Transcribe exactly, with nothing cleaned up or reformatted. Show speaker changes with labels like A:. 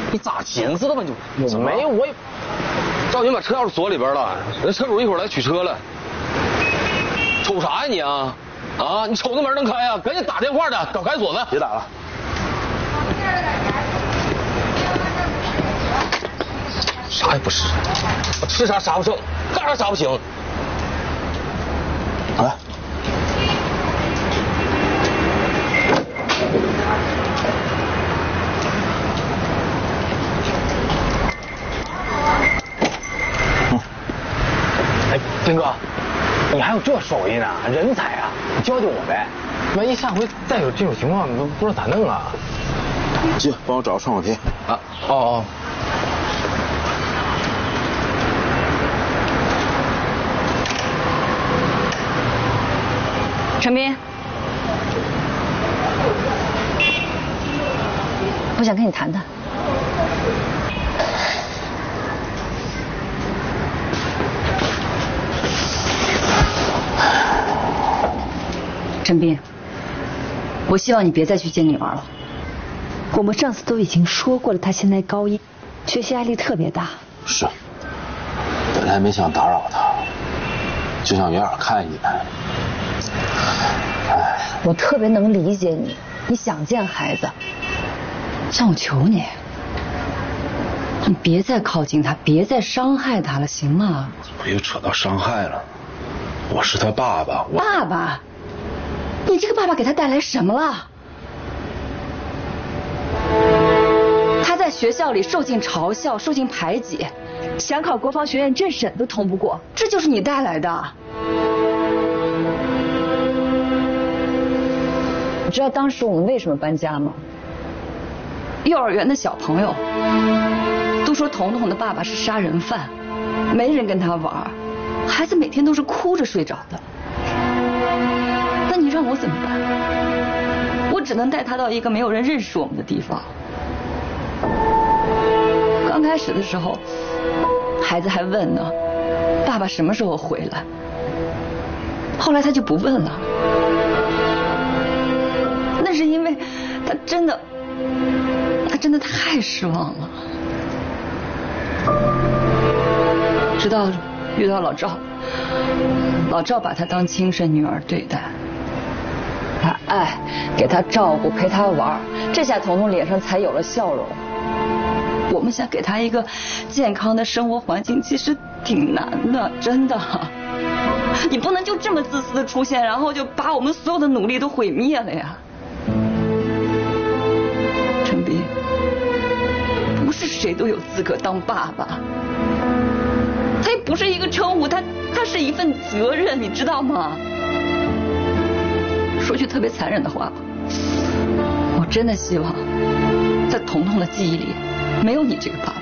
A: 你咋寻思的吧你？
B: 我没有，我也。
A: 赵云把车钥匙锁里边了，人车主一会儿来取车了。瞅啥呀你啊？啊，你瞅那门能开啊？赶紧打电话的，找开锁的。
B: 别打了。
A: 啥也不是，我吃啥啥不剩，干啥啥不行。
B: 来。
C: 斌哥，你还有这手艺呢，人才啊！你教教我呗。万一下回再有这种情况，都不知道咋弄啊。
B: 去，帮我找个创可贴。
C: 啊，哦哦。
D: 陈斌，我想跟你谈谈。陈斌，我希望你别再去见女儿了。
E: 我们上次都已经说过了，她现在高一，学习压力特别大。
B: 是，本来没想打扰她，就想远远看一眼。哎，
D: 我特别能理解你，你想见孩子，但我求你，你别再靠近她，别再伤害她了，行吗？
B: 怎么又扯到伤害了？我是他爸爸，我
D: 爸爸。你这个爸爸给他带来什么了？他在学校里受尽嘲笑，受尽排挤，想考国防学院政审都通不过，这就是你带来的。你知道当时我们为什么搬家吗？幼儿园的小朋友都说彤彤的爸爸是杀人犯，没人跟他玩，孩子每天都是哭着睡着的。让我怎么办？我只能带他到一个没有人认识我们的地方。刚开始的时候，孩子还问呢，爸爸什么时候回来？后来他就不问了。那是因为他真的，他真的太失望了。直到遇到老赵，老赵把他当亲生女儿对待。他爱，给他照顾，陪他玩，这下彤彤脸上才有了笑容。我们想给他一个健康的生活环境，其实挺难的，真的。你不能就这么自私的出现，然后就把我们所有的努力都毁灭了呀。陈斌，不是谁都有资格当爸爸，他也不是一个称呼，他他是一份责任，你知道吗？说句特别残忍的话吧，我真的希望在彤彤的记忆里没有你这个爸爸。